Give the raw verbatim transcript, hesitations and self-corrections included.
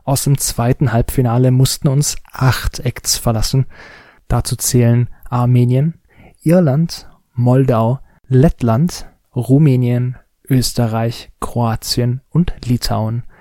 Aus dem zweiten Halbfinale mussten uns acht Acts verlassen. Dazu zählen Armenien, Irland, Moldau, Lettland, Rumänien, Österreich, Kroatien und Litauen.